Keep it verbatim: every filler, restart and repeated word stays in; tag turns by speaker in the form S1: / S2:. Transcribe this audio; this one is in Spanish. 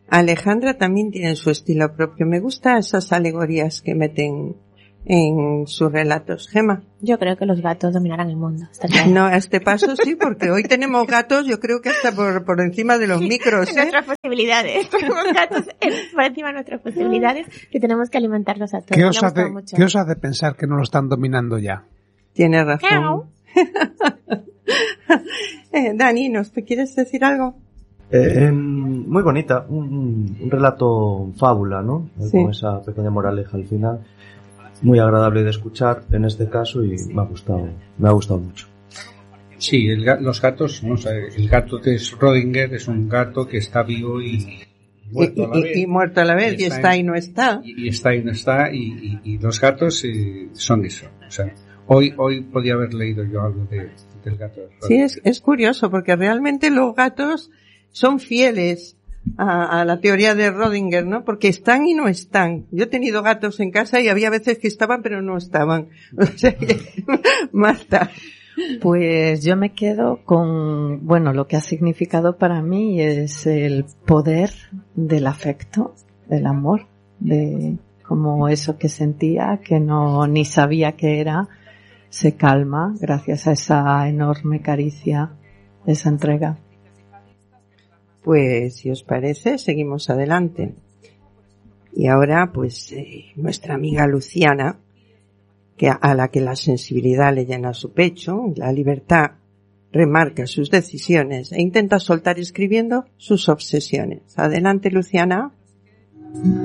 S1: Alejandra también tiene su estilo propio. Me gustan esas alegorías que meten en sus relatos. Gemma.
S2: Yo creo que los gatos dominarán el mundo. Está claro.
S1: No, a este paso sí, porque hoy tenemos gatos, yo creo que hasta por, por encima de los micros, ¿eh?
S2: Nuestras posibilidades. Tenemos gatos por encima de nuestras posibilidades que tenemos que alimentarlos a todos.
S3: ¿Qué os, hace, ¿Qué os hace pensar que no lo están dominando ya?
S1: Tienes razón. eh, Dani, ¿nos quieres decir algo?
S4: Eh, eh, muy bonita, un, un relato fábula, ¿no? Sí. Con esa pequeña moraleja al final. Muy agradable de escuchar en este caso y me ha gustado, me ha gustado mucho.
S5: Sí, el, los gatos, no sé, el gato de Schrödinger es un gato que está vivo y muerto
S1: y,
S5: a la
S1: y,
S5: vez.
S1: Y muerto a la vez, y, y está, está y no está.
S5: Y, y está y no está, y, y, y los gatos eh, son eso. O sea, hoy, hoy podía haber leído yo algo de, del gato de Schrödinger.
S1: Sí, es, es curioso, porque realmente los gatos son fieles a, a la teoría de Schrödinger, ¿no? Porque están y no están. Yo he tenido gatos en casa y había veces que estaban pero no estaban. O sea que, Marta.
S6: Pues yo me quedo con, bueno, lo que ha significado para mí es el poder del afecto, del amor, de como eso que sentía, que no ni sabía qué era, se calma gracias a esa enorme caricia, esa entrega.
S1: Pues, si os parece, seguimos adelante. Y ahora, pues, eh, nuestra amiga Luciana, que a, a la que la sensibilidad le llena su pecho, la libertad remarca sus decisiones e intenta soltar escribiendo sus obsesiones. Adelante, Luciana.